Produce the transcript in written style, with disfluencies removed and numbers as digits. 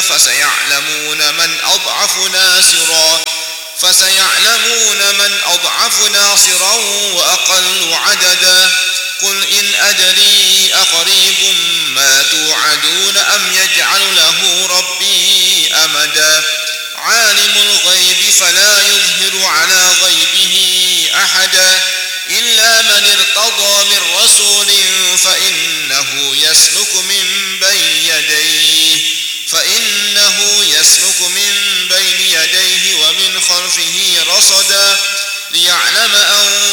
فسيعلمون من أضعف ناصرا وأقل عددا. قل إن أدري أقريب ما توعدون أم يجعل له ربي أمدا. عالم الغيب فلا يظهر على غيبه أحدا إلا من ارتضى من رسول فإنه يسلك من بين يديه ومن خلفه رصدا ليعلم أن